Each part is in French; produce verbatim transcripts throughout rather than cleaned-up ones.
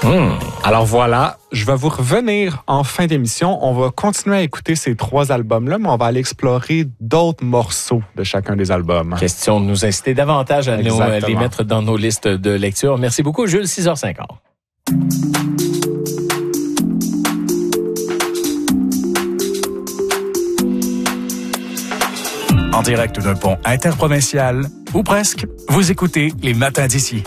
Mmh. Alors voilà, je vais vous revenir en fin d'émission. On va continuer à écouter ces trois albums-là, mais on va aller explorer d'autres morceaux de chacun des albums. Question de nous inciter davantage à nous, euh, les mettre dans nos listes de lecture. Merci beaucoup, Jules, six heures cinquante. En direct d'un pont interprovincial, ou presque, vous écoutez Les Matins d'ici.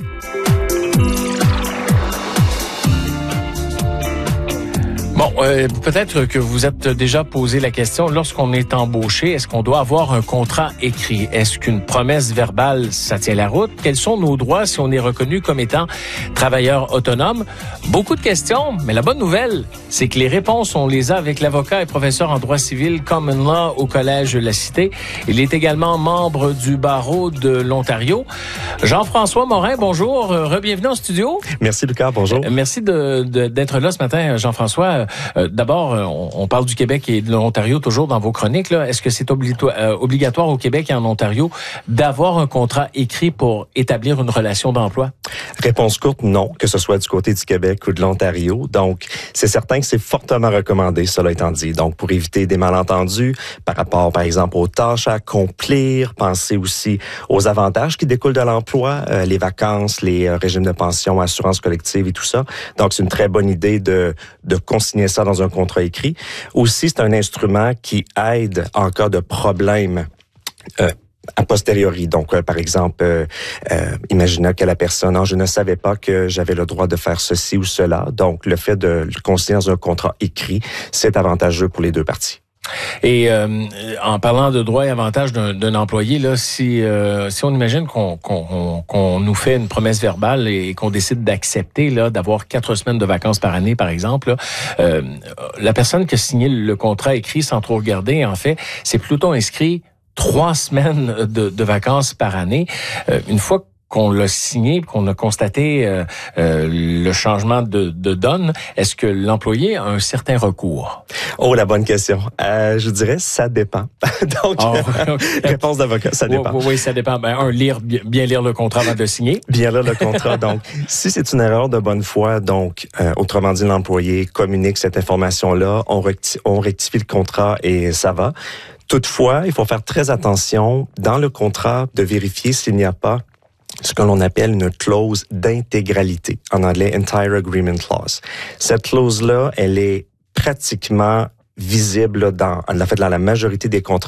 Bon, euh, peut-être que vous êtes déjà posé la question, lorsqu'on est embauché, est-ce qu'on doit avoir un contrat écrit? Est-ce qu'une promesse verbale, ça tient la route? Quels sont nos droits si on est reconnu comme étant travailleur autonome? Beaucoup de questions, mais la bonne nouvelle, c'est que les réponses, on les a avec l'avocat et professeur en droit civil Common Law au Collège La Cité. Il est également membre du barreau de l'Ontario. Jean-François Morin, bonjour, re-bienvenue en studio. Merci Lucas, bonjour. Euh, merci de, de, d'être là ce matin, Jean-François. Euh, d'abord, on, on parle du Québec et de l'Ontario toujours dans vos chroniques. Là. Est-ce que c'est obligatoire, euh, obligatoire au Québec et en Ontario d'avoir un contrat écrit pour établir une relation d'emploi? Réponse courte, non, que ce soit du côté du Québec ou de l'Ontario. Donc, c'est certain que c'est fortement recommandé, cela étant dit. Donc, pour éviter des malentendus par rapport, par exemple, aux tâches à accomplir, pensez aussi aux avantages qui découlent de l'emploi, euh, les vacances, les euh, régimes de pension, assurance collective et tout ça. Donc, c'est une très bonne idée de, de consigner ça dans un contrat écrit. Aussi, c'est un instrument qui aide en cas de problème euh, a posteriori. Donc, euh, par exemple, euh, euh, imaginez que la personne, non, je ne savais pas que j'avais le droit de faire ceci ou cela. Donc, le fait de le consigner dans un contrat écrit, c'est avantageux pour les deux parties. Et euh, en parlant de droits et avantages d'un, d'un employé, là, si euh, si on imagine qu'on, qu'on qu'on nous fait une promesse verbale et qu'on décide d'accepter là d'avoir quatre semaines de vacances par année, par exemple, là, euh, la personne qui a signé le contrat écrit sans trop regarder, en fait, c'est plutôt inscrit trois semaines de, de vacances par année. Euh, une fois qu'on l'a signé, qu'on a constaté euh, euh, le changement de, de donne, est-ce que l'employé a un certain recours? Oh, la bonne question. Euh, je dirais, ça dépend. Donc, oh, okay. Réponse d'avocat, ça dépend. Oui, oui, ça dépend. Ben, un, lire, bien lire le contrat avant de le signer. Bien lire le contrat. Donc, si c'est une erreur de bonne foi, donc, euh, autrement dit, l'employé communique cette information-là, on, recti- on rectifie le contrat et ça va. Toutefois, il faut faire très attention dans le contrat de vérifier s'il n'y a pas ce que l'on appelle une clause d'intégralité, en anglais Entire Agreement Clause. Cette clause-là, elle est pratiquement visible dans, en fait, dans la majorité des contrats